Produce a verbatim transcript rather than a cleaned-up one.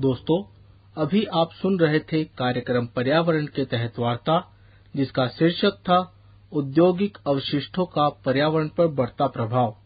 दोस्तों, अभी आप सुन रहे थे कार्यक्रम पर्यावरण के तहत वार्ता, जिसका शीर्षक था औद्योगिक अवशिष्टों का पर्यावरण पर बढ़ता प्रभाव।